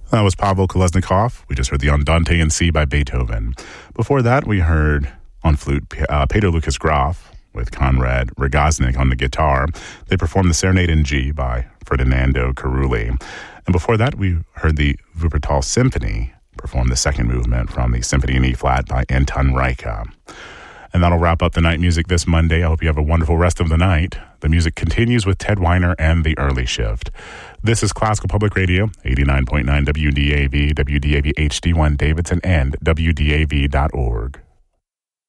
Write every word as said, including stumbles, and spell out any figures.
That was Pavel Kolesnikov. We just heard the Andante in C by Beethoven. Before that, we heard on flute uh, Peter Lucas Graf with Konrad Rogoznik on the guitar. They performed the Serenade in G by Ferdinando Carulli. And before that, we heard the Wuppertal Symphony perform the second movement from the Symphony in E-flat by Anton Reicha. And that'll wrap up the night music this Monday. I hope you have a wonderful rest of the night. The music continues with Ted Weiner and the Early Shift. This is Classical Public Radio, eighty-nine point nine W D A V, W D A V H D one Davidson, and W D A V dot org.